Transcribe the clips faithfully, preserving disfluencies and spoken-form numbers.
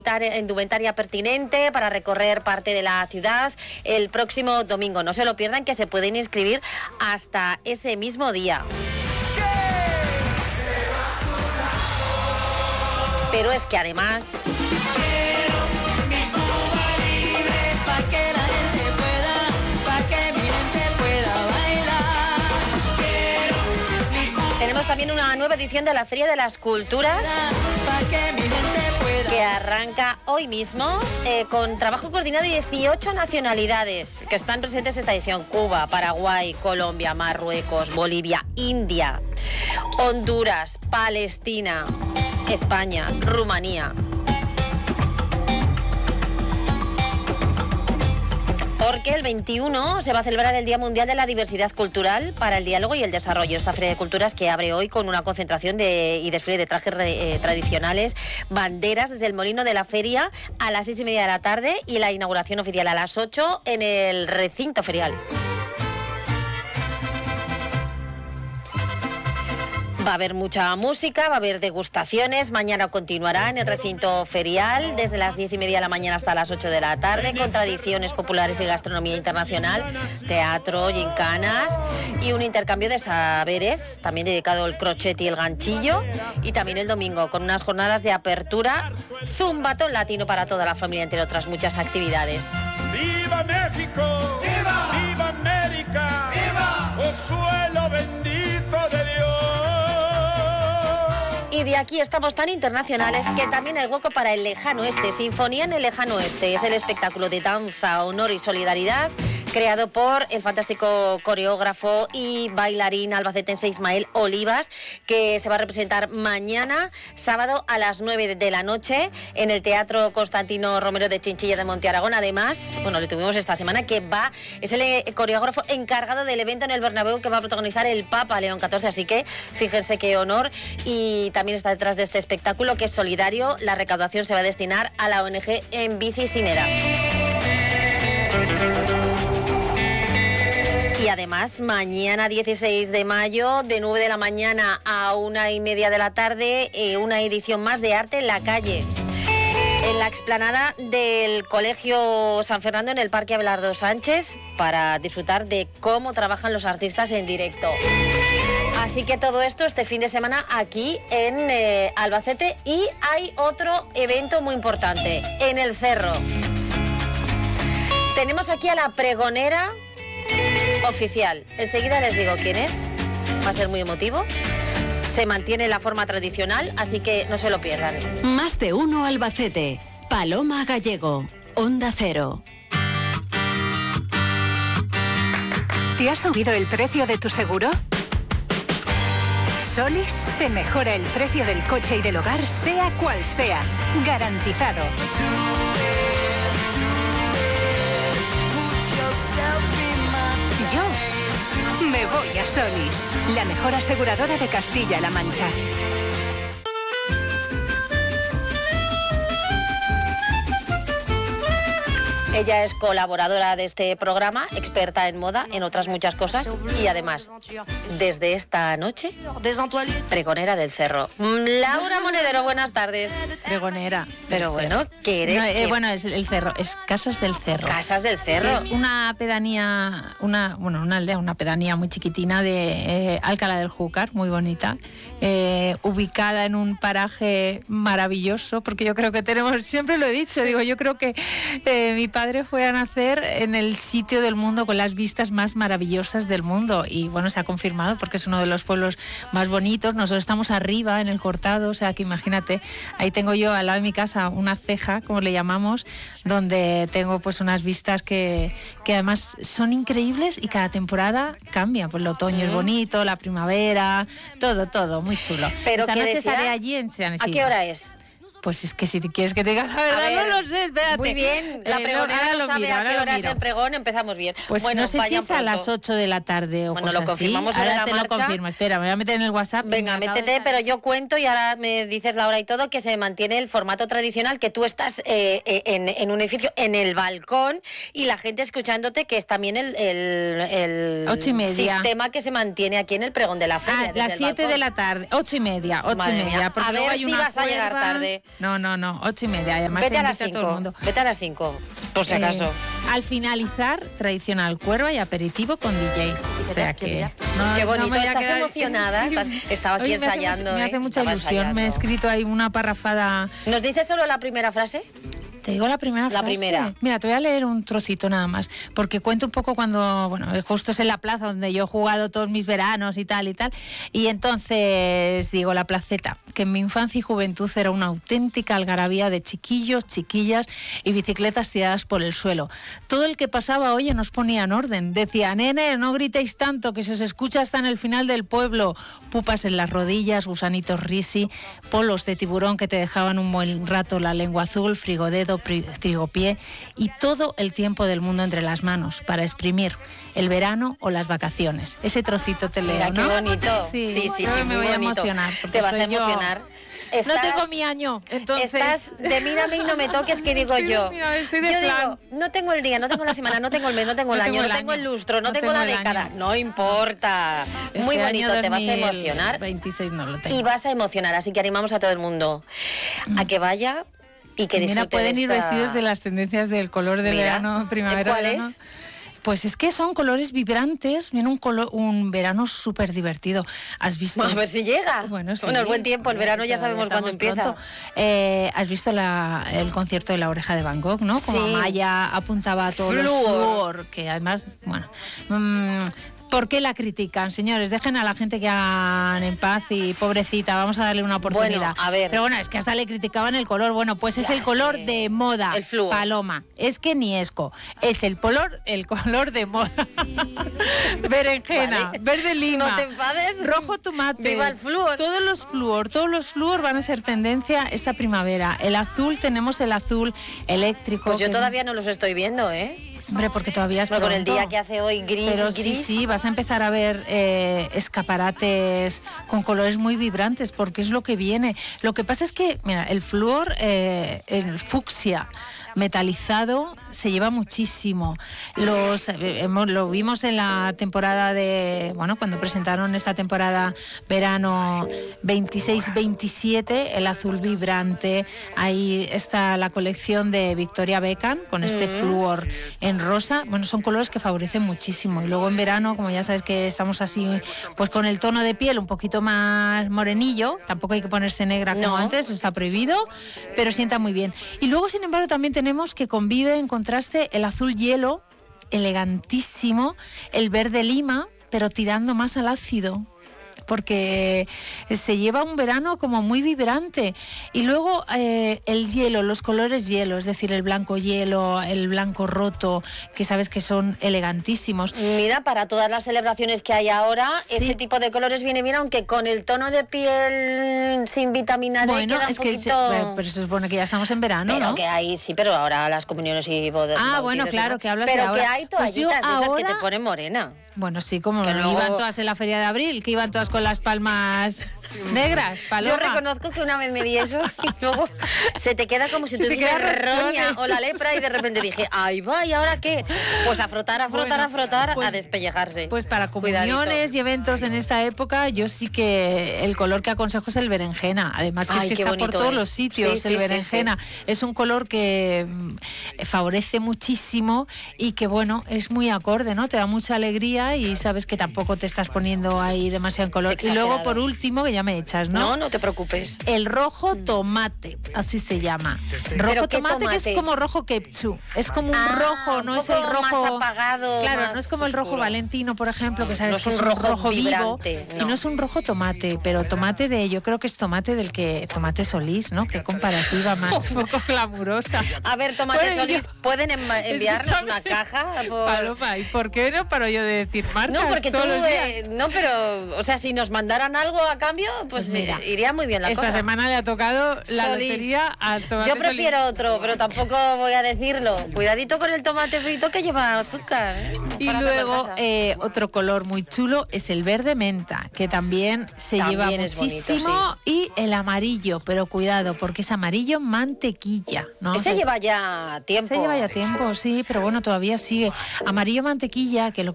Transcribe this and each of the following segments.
indumentaria pertinente para recorrer parte de la ciudad el próximo domingo. No se lo pierdan, que se pueden inscribir hasta ese mismo día. Pero es que además... Tenemos también una nueva edición de la Feria de las Culturas que arranca hoy mismo eh, con trabajo coordinado de dieciocho nacionalidades que están presentes en esta edición: Cuba, Paraguay, Colombia, Marruecos, Bolivia, India, Honduras, Palestina, España, Rumanía. Porque el veintiuno se va a celebrar el Día Mundial de la Diversidad Cultural para el Diálogo y el Desarrollo. Esta Feria de Culturas que abre hoy con una concentración de, y desfile de trajes eh, tradicionales, banderas desde el Molino de la Feria a las seis y media de la tarde y la inauguración oficial a las ocho en el recinto ferial. Va a haber mucha música, va a haber degustaciones. Mañana continuará en el recinto ferial desde las diez y media de la mañana hasta las ocho de la tarde, con tradiciones populares y gastronomía internacional, teatro, gincanas y un intercambio de saberes, también dedicado al crochet y el ganchillo. Y también el domingo con unas jornadas de apertura, zumbatón latino para toda la familia, entre otras muchas actividades. ¡Viva México! ¡Viva! ¡Viva América! ¡Viva! ¡Oh suelo bendito de Dios! Y de aquí estamos tan internacionales que también hay hueco para el Lejano Oeste. Sinfonía en el Lejano Oeste es el espectáculo de danza, honor y solidaridad creado por el fantástico coreógrafo y bailarín albacetense Ismael Olivas, que se va a representar mañana, sábado, a las nueve de la noche en el Teatro Constantino Romero de Chinchilla de Monte Aragón. Además, bueno, le tuvimos esta semana, que va, es el coreógrafo encargado del evento en el Bernabéu que va a protagonizar el Papa León catorce, así que fíjense qué honor. Y también está detrás de este espectáculo, que es solidario. La recaudación se va a destinar a la O N G En Bici Sinera. Y además, mañana dieciséis de mayo, de nueve de la mañana a una y media de la tarde, eh, una edición más de Arte en la Calle, en la explanada del Colegio San Fernando, en el Parque Abelardo Sánchez, para disfrutar de cómo trabajan los artistas en directo. Así que todo esto este fin de semana aquí en eh, Albacete. Y hay otro evento muy importante en el Cerro. Tenemos aquí a la pregonera oficial. Enseguida les digo quién es. Va a ser muy emotivo. Se mantiene la forma tradicional, así que no se lo pierdan. Más de uno Albacete. Paloma Gallego. Onda Cero. ¿Te ha subido el precio de tu seguro? Solis te mejora el precio del coche y del hogar, sea cual sea. Garantizado. Yo me voy a Solis, la mejor aseguradora de Castilla-La Mancha. Ella es colaboradora de este programa, experta en moda, en otras muchas cosas, y además, desde esta noche, pregonera del Cerro. Laura Monedero, buenas tardes. Pregonera. Pero bueno, ¿qué eres? No, eh, ¿Qué? bueno, es el Cerro, es Casas del Cerro. Casas del Cerro. Es una pedanía, una, bueno, una aldea, una pedanía muy chiquitina de eh, Alcalá del Júcar, muy bonita, eh, ubicada en un paraje maravilloso, porque yo creo que tenemos, siempre lo he dicho, digo, yo creo que eh, mi padre padre fue a nacer en el sitio del mundo con las vistas más maravillosas del mundo, y bueno, se ha confirmado porque es uno de los pueblos más bonitos. Nosotros estamos arriba en el Cortado, o sea que imagínate, ahí tengo yo al lado de mi casa una ceja, como le llamamos, donde tengo pues unas vistas que, que además son increíbles, y cada temporada cambia, pues el otoño mm. es bonito, la primavera, todo, todo, muy chulo. Pero esta ¿qué noche decía? estaré allí en San ¿A qué hora es? Pues es que si quieres que te diga la verdad, ver, no lo sé, espérate. Muy bien, la pregonera eh, no, no sabe miro, a qué hora es el pregón, empezamos bien. Pues bueno, no sé si es a las ocho de la tarde o bueno, cosas lo confirmamos así. Ahora la te marcha. lo confirmo, espera, me voy a meter en el WhatsApp. Venga, métete, pero yo cuento y ahora me dices la hora y todo, que se mantiene el formato tradicional, que tú estás eh, en, en un edificio, en el balcón, y la gente escuchándote, que es también el, el, el ocho y media. sistema que se mantiene aquí en el pregón de la feria. Ah, las siete de la tarde, ocho y media, ocho Madre y media. Mía. A ver si vas a llegar tarde. No, no, no, ocho y media. Además, Vete se a las invita a todo el cinco. mundo. Vete a las cinco, por si Eh, acaso. al finalizar, tradicional cuerva y aperitivo con D J. O sea que... no- Qué no bonito, me voy a estás quedar- emocionada. Estás- estaba aquí Oye, me hace ensayando. mucha- Me hace ¿eh? mucha Estaba ilusión. Me he ensayando. escrito ahí una parrafada. ¿Nos dices solo la primera frase? Te digo la primera La frase. primera. Mira, te voy a leer un trocito nada más, porque cuento un poco cuando, bueno, justo es en la plaza donde yo he jugado todos mis veranos y tal y tal, y entonces digo la placeta, que en mi infancia y juventud era una auténtica algarabía de chiquillos, chiquillas y bicicletas tiradas por el suelo. Todo el que pasaba, oye, nos ponía en orden. Decía, nene, no gritéis tanto, que se os escucha hasta en el final del pueblo. Pupas en las rodillas, gusanitos risi, polos de tiburón que te dejaban un buen rato la lengua azul, frigodedo, pri- trigopié y todo el tiempo del mundo entre las manos para exprimir el verano o las vacaciones. Ese trocito te leo, Mira, ¿no? qué bonito. Sí, sí, sí, yo me muy voy a bonito. emocionar. porque Te vas a soy yo- emocionar. No Estás- tengo mi año, entonces... Estás de mírame y no me toques, que digo Estoy de- yo. mira, estoy de yo plan. digo, no tengo el día, no tengo la semana, no tengo el mes, no tengo el No año, tengo no el tengo el año, lustro, no, no tengo, la tengo el década. año. No importa. Muy Este bonito, año te vas a dos mil emocionar. veintiséis no lo tengo. Y vas a emocionar, así que animamos a todo el mundo a que vaya y que disfrute. Mira, pueden de ir esta- vestidos de las tendencias del color de Mira, verano, primavera, ¿cuál verano. es? Pues es que son colores vibrantes, viene un, color, un verano súper divertido. ¿Has visto? A ver si llega. Bueno, sí. el buen tiempo, el verano ya Todavía sabemos cuándo estamos empieza. pronto. Eh, ¿Has visto la- el concierto de La Oreja de Van Gogh, no? Como Sí. Amaya apuntaba a todos los Flúor. flúor, que además, bueno... mm, ¿por qué la critican, señores? Dejen a la gente que hagan en paz y pobrecita, vamos a darle una oportunidad. Bueno, a ver. Pero bueno, es que hasta le criticaban el color. Bueno, pues es Ya, el es color que- de moda. el flúor. Paloma. Es que ni esco. Es el color, el color de moda. Berenjena, Vale. verde lima. No te enfades. Rojo tomate. Viva el flúor. Todos los flúor, todos los flúor van a ser tendencia esta primavera. El azul, tenemos el azul eléctrico. Pues yo que- todavía no los estoy viendo, ¿eh? Hombre, porque todavía es Pero con el pronto. día que hace hoy gris, Pero gris. sí, sí, vas a empezar a ver eh, escaparates con colores muy vibrantes, porque es lo que viene. Lo que pasa es que, mira, el flúor, eh, el fucsia metalizado se lleva muchísimo. Los eh, hemos, lo vimos en la temporada de, bueno, cuando presentaron esta temporada verano veintiséis veintisiete, el azul vibrante. Ahí está la colección de Victoria Beckham con este Mm. flúor en rosa. Bueno, son colores que favorecen muchísimo. Y luego en verano, como ya sabes que estamos así, pues con el tono de piel un poquito más morenillo, tampoco hay que ponerse negra como No. antes, eso está prohibido, pero sienta muy bien. Y luego, sin embargo, también tenemos que convive en contraste el azul hielo, elegantísimo, el verde lima, pero tirando más al ácido, porque se lleva un verano como muy vibrante. Y luego eh, el hielo, los colores hielo, es decir, el blanco hielo, el blanco roto, que sabes que son elegantísimos. Mira, para todas las celebraciones que hay ahora, Sí. ese tipo de colores viene bien, aunque con el tono de piel sin vitamina D Bueno, queda un es que se- poquito... eh, pero se supone que ya estamos en verano, pero ¿no? que hay, sí, pero ahora las comuniones y bodas. Ah, bueno, bautizos y claro, demás. que hablas de Pero que ahora. hay Pues yo toallitas de esas que ahora- te ponen morena. Bueno, sí, como Que luego- iban todas en la feria de abril, que iban todas con las palmas negras, Paloma. Yo reconozco que una vez me di eso y luego se te queda como si Se te tuviese quedan roña rochones. o la lepra y de repente dije, ay va, ¿y ahora qué? Pues a frotar, a frotar, Bueno, a frotar, pues- a despellejarse. Pues para Cuidadito. comuniones y eventos en esta época, yo sí que el color que aconsejo es el berenjena. Además que Ay, es que qué está por bonito todos es. los sitios Sí, sí, el sí, berenjena. Es un color que mm, favorece muchísimo y que, bueno, es muy acorde, ¿no? Te da mucha alegría y sabes que tampoco te estás poniendo ahí demasiado en color. Exagerado. Y luego, por último, que ya me echas, ¿no? No, no te preocupes. El rojo tomate, así se llama. Rojo ¿Pero qué tomate, que tomate? es como rojo ketchup. Es como un Ah, rojo, no un es el poco rojo más apagado, Claro, más no es como el rojo oscuro. Valentino, por ejemplo, que sabes No es que un es rojo vivo, vibrante, sino no. es un rojo tomate, pero tomate de, yo creo que es tomate del que tomate Solís, ¿no? Qué comparativa más poco glamurosa. A ver, Tomate Bueno, Solís, yo- ¿pueden env- enviarnos Escúchame. una caja? Por... Paloma, ¿y por qué no paro yo de decir marcas No, porque tú, todos los días? eh, no, pero, o sea, si nos mandaran algo a cambio, pues, Pues mira, eh, iría muy bien la Esta cosa. semana le ha tocado la Solís. lotería al tomate Yo Solís. prefiero otro, pero tampoco voy a decirlo. Cuidadito con el tomate frito que lleva azúcar. ¿eh? Y Para tanta luego cosa. eh, otro color muy chulo es el verde menta, que también se También lleva es bonito, muchísimo, y el amarillo, pero cuidado, porque es amarillo mantequilla, ¿no? Ese Se- lleva ya tiempo. se lleva ya tiempo, sí, pero bueno, todavía sigue. Amarillo mantequilla, que lo que tenemos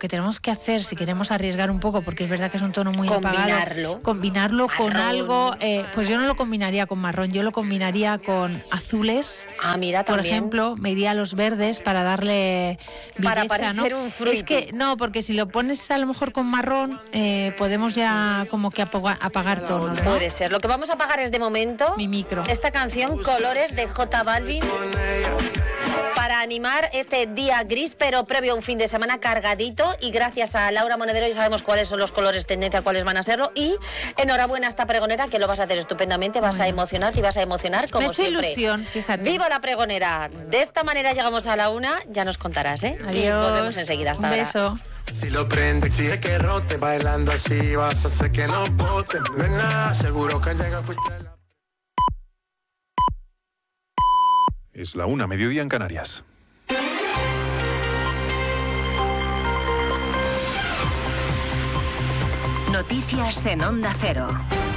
que hacer, si queremos arriesgar un poco, porque es verdad que es un tono muy Combinarlo. apagado, combinarlo Marrón. con algo, eh, pues yo no lo combinaría con marrón, yo lo combinaría con azules. Ah, mira, por también. ejemplo, me iría a los verdes para darle viveza, Para parecer ¿no? un fruity. Es que no, porque si lo pones a lo mejor con marrón, eh, podemos ya como que apagar, apagar tonos, ¿no? Puede ser. Lo que vamos a apagar es de momento Mi micro. esta canción Colores de J Balvin para animar este día gris, pero previo a un fin de semana cargadito, y gracias a Laura Monedero ya sabemos cuáles son los colores tendencia, cuáles van a serlo, y enhorabuena a esta pregonera, que lo vas a hacer estupendamente, vas a emocionarte y vas a emocionar como Me ha hecho siempre. ilusión, fíjate. ¡Viva la pregonera! De esta manera llegamos a la una, ya nos contarás, ¿eh? Adiós. Y volvemos enseguida, hasta Un ahora. beso. Si lo prende, exige que rote. Bailando así vas a hacer que no bote. Nena, seguro que al llegar fuiste la... Es la una, mediodía en Canarias. Noticias en Onda Cero.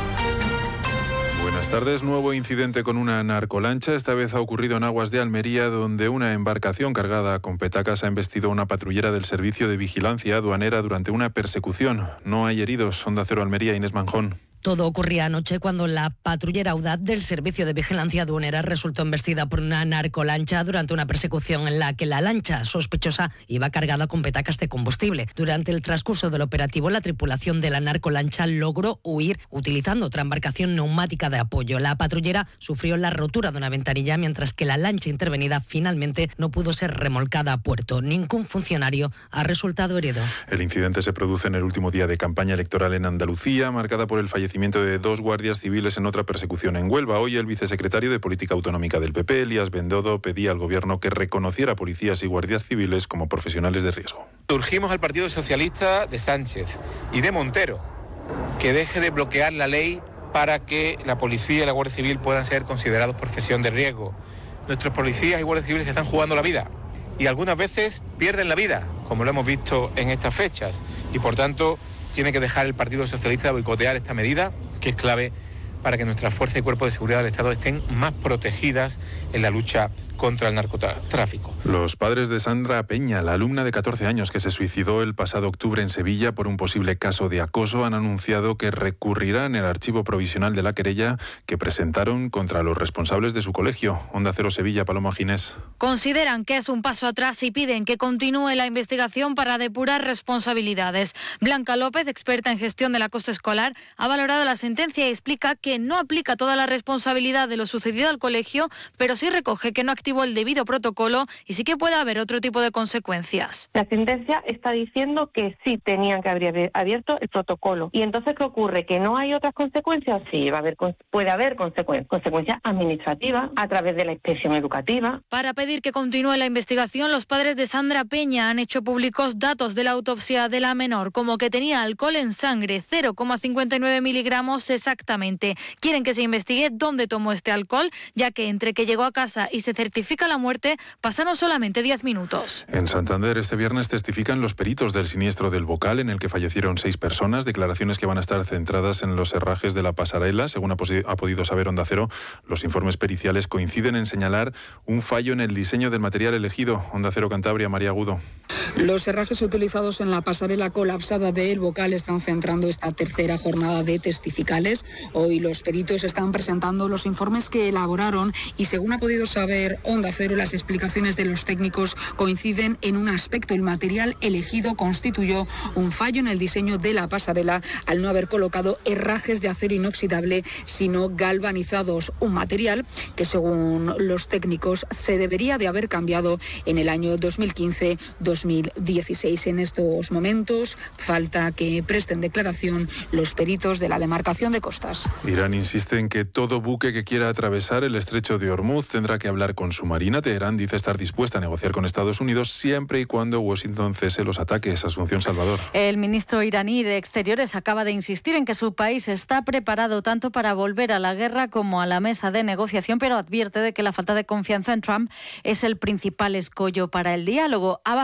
Buenas tardes. Nuevo incidente con una narcolancha. Esta vez ha ocurrido en aguas de Almería, donde una embarcación cargada con petacas ha embestido a una patrullera del Servicio de Vigilancia Aduanera durante una persecución. No hay heridos. Onda Cero Almería, Inés Manjón. Todo ocurría anoche cuando la patrullera audaz del Servicio de Vigilancia Aduanera resultó embestida por una narcolancha durante una persecución en la que la lancha sospechosa iba cargada con petacas de combustible. Durante el transcurso del operativo, la tripulación de la narcolancha logró huir utilizando otra embarcación neumática de apoyo. La patrullera sufrió la rotura de una ventanilla, mientras que la lancha intervenida finalmente no pudo ser remolcada a puerto. Ningún funcionario ha resultado herido. El incidente se produce en el último día de campaña electoral en Andalucía, marcada por el fallecimiento de dos guardias civiles en otra persecución en Huelva. Hoy el vicesecretario de Política Autonómica del P P, Elías Bendodo, pedía al Gobierno que reconociera policías y guardias civiles como profesionales de riesgo. Urgimos al Partido Socialista de Sánchez y de Montero que deje de bloquear la ley para que la policía y la Guardia Civil puedan ser considerados profesión de riesgo. Nuestros policías y guardias civiles se están jugando la vida y algunas veces pierden la vida, como lo hemos visto en estas fechas, y por tanto tiene que dejar el Partido Socialista de boicotear esta medida, que es clave para que nuestras fuerzas y cuerpos de seguridad del Estado estén más protegidas en la lucha contra el narcotráfico. Los padres de Sandra Peña, la alumna de catorce años que se suicidó el pasado octubre en Sevilla por un posible caso de acoso, han anunciado que recurrirán el archivo provisional de la querella que presentaron contra los responsables de su colegio. Onda Cero Sevilla, Paloma Ginés. Consideran que es un paso atrás y piden que continúe la investigación para depurar responsabilidades. Blanca López, experta en gestión del acoso escolar, ha valorado la sentencia y explica que no aplica toda la responsabilidad de lo sucedido al colegio, pero sí recoge que no activó el debido protocolo y sí que puede haber otro tipo de consecuencias. La sentencia está diciendo que sí tenían que haber abierto el protocolo. ¿Y entonces qué ocurre? ¿Que no hay otras consecuencias? Sí, va a haber, puede haber consecuencias, consecuencias administrativas a través de la inspección educativa. Para pedir que continúe la investigación, los padres de Sandra Peña han hecho públicos datos de la autopsia de la menor, como que tenía alcohol en sangre, cero coma cincuenta y nueve miligramos exactamente. Quieren que se investigue dónde tomó este alcohol, ya que entre que llegó a casa y se certifica la muerte pasaron solamente diez minutos. En Santander este viernes testifican los peritos del siniestro del Bocal, en el que fallecieron seis personas, declaraciones que van a estar centradas en los herrajes de la pasarela. Según ha, ha podido saber Onda Cero, los informes periciales coinciden en señalar un fallo en el diseño del material elegido. Onda Cero Cantabria, María Agudo. Los herrajes utilizados en la pasarela colapsada de El Bocal están centrando esta tercera jornada de testificales. Hoy los peritos están presentando los informes que elaboraron y, según ha podido saber Onda Cero, las explicaciones de los técnicos coinciden en un aspecto. El material elegido constituyó un fallo en el diseño de la pasarela al no haber colocado herrajes de acero inoxidable, sino galvanizados, un material que, según los técnicos, se debería de haber cambiado en el año dos mil quince dos mil dieciséis. En estos momentos falta que presten declaración los peritos de la demarcación de costas. Irán insiste en que todo buque que quiera atravesar el estrecho de Hormuz tendrá que hablar con su marina. Teherán dice estar dispuesta a negociar con Estados Unidos siempre y cuando Washington cese los ataques. Asunción Salvador. El ministro iraní de Exteriores acaba de insistir en que su país está preparado tanto para volver a la guerra como a la mesa de negociación, pero advierte de que la falta de confianza en Trump es el principal escollo para el diálogo. Abbas Araghchi.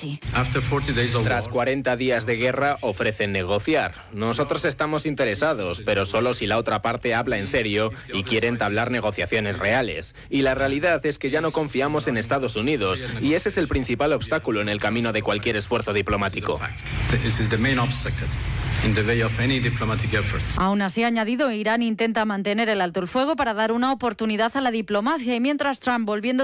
así. Tras cuarenta días de guerra ofrecen negociar. Nosotros estamos interesados, pero solo si la otra parte habla en serio y quiere entablar negociaciones reales. Y la realidad es que ya no confiamos en Estados Unidos, y ese es el principal obstáculo en el camino de cualquier esfuerzo diplomático. Aún así, ha añadido, Irán intenta mantener el alto el fuego para dar una oportunidad a la diplomacia, y mientras Trump, volviendo